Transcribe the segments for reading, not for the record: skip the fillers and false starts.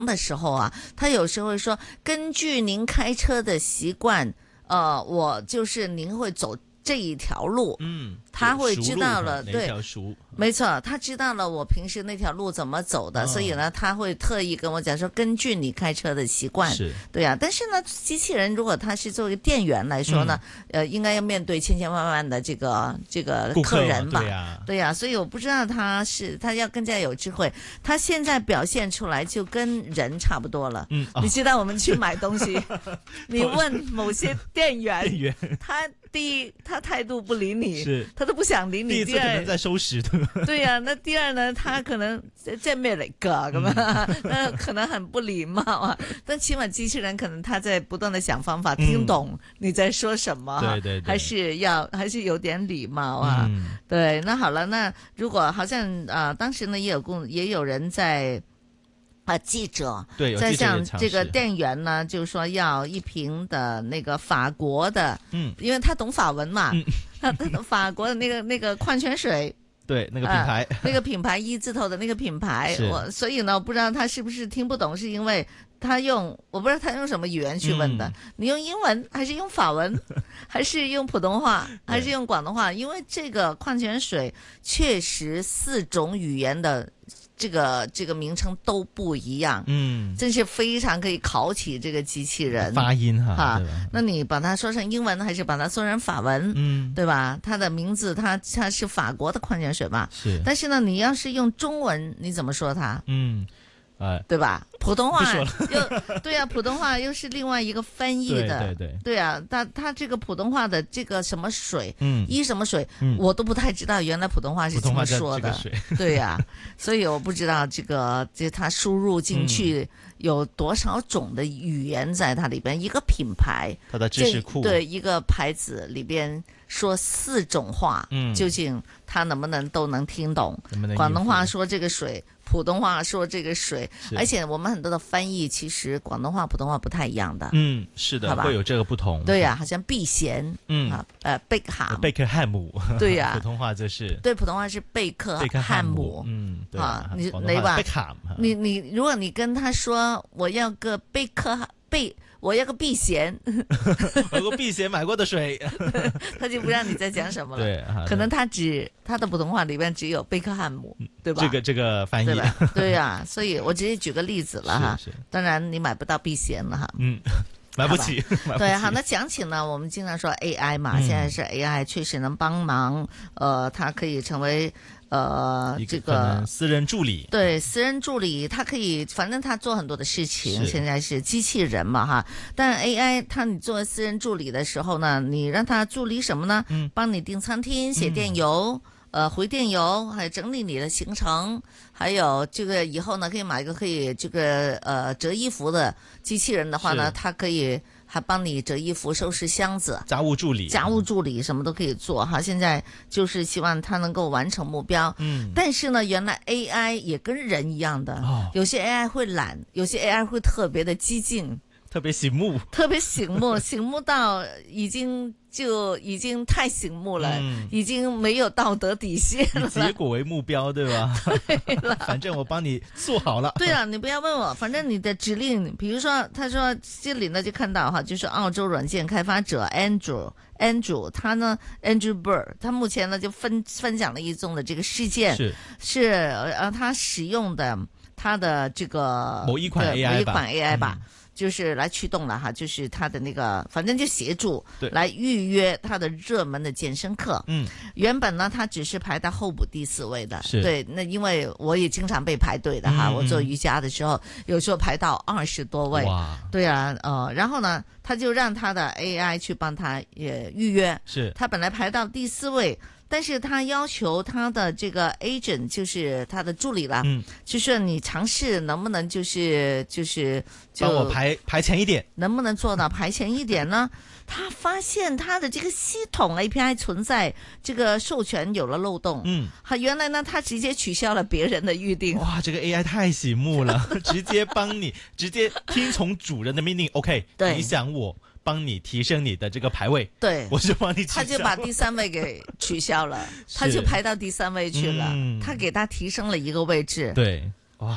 的时候啊，他有时候会说，根据您开车的习惯，我就是您会走这一条路，他会知道了，对，没错，他知道了我平时那条路怎么走的，所以呢，他会特意跟我讲说，根据你开车的习惯，对啊。但是呢，机器人如果他是作为店员来说呢，应该要面对千千万万的这个客人吧，对呀，所以我不知道他要更加有智慧，他现在表现出来就跟人差不多了。你知道我们去买东西，你问某些店员，他第一，他态度不理你，他都不想理你。 第一次可能在收拾的。 对呀，那第二呢，他可能在咩嚟噶咁啊，那可能很不禮貌啊。但起碼機器人可能他在不斷的想方法聽懂你在說什麼，對，還是有點禮貌啊。對，那好了，那如果好像當時呢也有人在。記者在向這個店員呢，就說要一瓶的那個法國的，因為他懂法文嘛，他懂法國的那個礦泉水， 對，那個品牌， 那個品牌一字頭的那個品牌，所以呢，我不知道他是不是聽不懂，是因為我不知道他用什麼語言去問的，你用英文還是用法文，還是用普通話，還是用廣東話？因為這個礦泉水確實4種語言的。這個名稱都不一樣，真是非常可以考起這個機器人發音哈。 那你把它說成英文，還是把它說成法文？對吧？它的名字它是法國的礦泉水嘛？是。但是呢，你要是用中文，你怎麼說它？對吧？普通話對啊，普通話又是另外一個翻譯的，對啊，它這個普通話的這個什麼水，一什麼水，我都不太知道，原來普通話是這麼說的，對呀，所以我不知道這個它輸入進去有多少種的語言在它裏邊，一個品牌， 它的知識庫， 對，一個牌子裏邊說4種話，究竟它能不能都能聽懂？廣東話說這個水。普通話說這個水，而且我們很多的翻譯其實廣東話、普通話不太一樣的。 是的，會有這個不同。 對呀，好像避嫌，貝克漢姆，對呀， 普通話就是對，普通話是貝克漢姆， 對啊， 你吧，你如果你跟他說我要個我要個避嫌， 我有個避嫌買過的水， 他就不讓你再講什麼了。 對， 可能他的普通話裏邊只有貝克漢姆，對吧？ 這個翻譯， 對呀，所以我直接舉個例子了哈。當然你買不到避嫌了哈。 買不起。 對，好，那講起呢，我們經常說 AI 嘛，現在是 AI 確實能幫忙，它可以成為。這個私人助理， 對，私人助理，他可以，反正他做很多的事情，現在是機器人嘛哈。但 AI，你作為私人助理的時候呢，你讓他助理什麼呢？幫你訂餐廳、寫電郵、回電郵，還有整理你的行程，還有這個以後呢，可以買一個可以這個折衣服的機器人的話呢，它可以。還幫你折衣服、收拾箱子， 家務助理什麼都可以做哈。現在就是希望它能夠完成目標。但是呢，原來 AI 也跟人一樣的，有些 AI 會懶，有些 AI 會特別的激進， 特別醒目， 醒目到已經太醒目了，已經沒有道德底線了。 以結果為目標，對吧？對了，反正我幫你做好了。 對啊，你不要問我，反正你的指令，比如說，他說這裡呢就看到哈，就是澳洲軟件開發者 Andrew，他呢 Andrew Bird，他目前呢就分享了一宗的這個事件，是他使用的他的這個某一款 AI 吧。就是來驅動了哈，就是他的那個，反正就協助來預約他的熱門的健身課。原本呢，他只是排到候補第4位的。對，那因為我也經常被排隊的哈，我做瑜伽的時候，有時候排到20多位。哇！對啊，然後呢，他就讓他的 AI 去幫他預約。他本來排到第4位。但是他要求他的這個 agent 就是他的助理啦，就是你嘗試能不能就是幫我排前一點， 能不能做到排前一點呢？他發現他的這個系統 API 存在這個授權有了漏洞，原來呢他直接取消了別人的預定。 哇，這個 AI 太醒目了，直接幫你直接聽從主人的命令，OK， 你想我幫你提升你的這個排位， 對， 我就幫你取消， 他就把第3位給取消了，他就排到第3位去了，他給他提升了一個位置， 對，哇。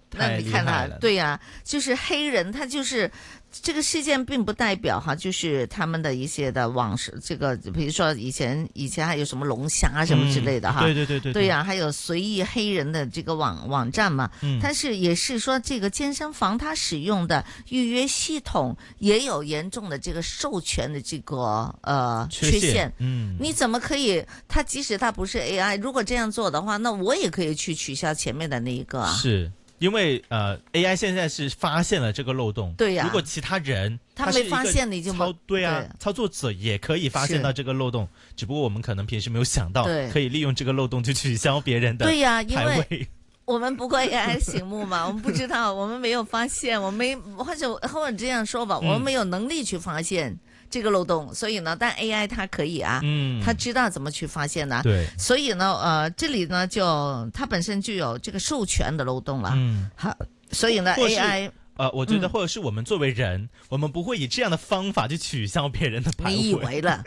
那你看他，对呀，就是黑人，他就是这个事件并不代表哈，就是他们的一些的往事，这个比如说以前还有什么龙虾什么之类的哈，对呀，还有随意黑人的这个网站嘛，但是也是说这个健身房它使用的预约系统也有严重的这个授权的这个缺陷，你怎么可以？它即使它不是 AI， 如果这样做的话，那我也可以去取消前面的那一个啊。 是。因为AI 现在是发现了这个漏洞， 对呀。 如果其他人他没发现，你就对啊，操作者也可以发现到这个漏洞，只不过我们可能平时没有想到，可以利用这个漏洞去取消别人的对呀，因为我们不过 AI 醒目嘛，我们不知道，我们没有发现，或者这样说吧，我们没有能力去发现这个漏洞，所以呢，但 AI 它可以啊，它知道怎么去发现呢？ 对， 所以呢，这里呢就它本身就有这个授权的漏洞了，好，所以呢 AI。 我觉得或者是我们作为人，我们不会以这样的方法去取消别人的排位。 你以为了？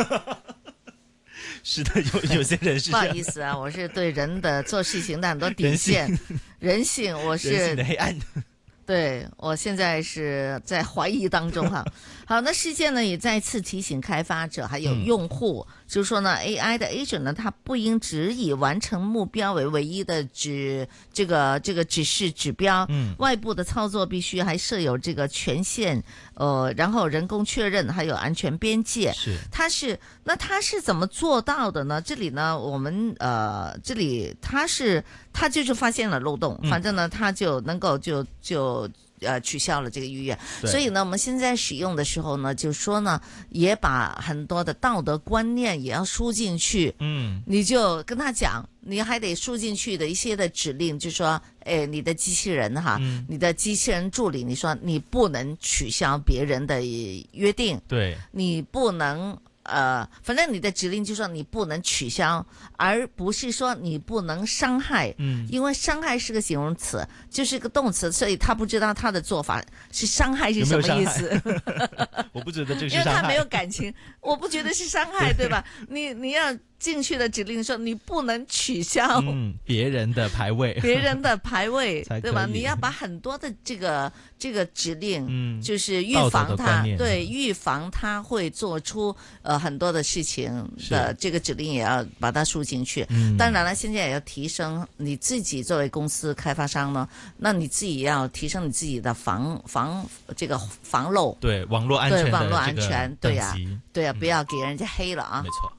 是的，有些人是这样。 不好意思啊，我是对人的做事情的很多底线、人性，我是人性的黑暗。 对，我现在是在怀疑当中哈。好，那事件呢也再次提醒开发者还有用户，就是说呢 ，AI 的 agent 呢，它不应只以完成目标为唯一的这个指示指标，外部的操作必须还设有这个权限，然后人工确认还有安全边界。 是， 它是怎么做到的呢？这里呢，我们这里它就是发现了漏洞，反正呢，它就能够就取消了这个预约，所以呢，我们现在使用的时候呢，就说呢，也把很多的道德观念也要输进去。你就跟他讲，你还得输进去的一些的指令，就说，你的机器人哈，你的机器人助理，你说你不能取消别人的约定， 对， 你不能。反正你的指令就说你不能取消，而不是说你不能伤害。因为伤害是个形容词，就是个动词，所以他不知道他的做法是伤害是什么意思。 我不觉得这是伤害， 因为他没有感情，我不觉得是伤害，对吧？你要进去的指令说你不能取消别人的排位， 对吧？你要把很多的这个指令，就是预防它，对，预防它会做出很多的事情的这个指令也要把它输进去。当然了，现在也要提升你自己作为公司开发商呢，那你自己要提升你自己的防漏， 对网络安全的这个等级， 对呀，不要给人家黑了啊。 没错。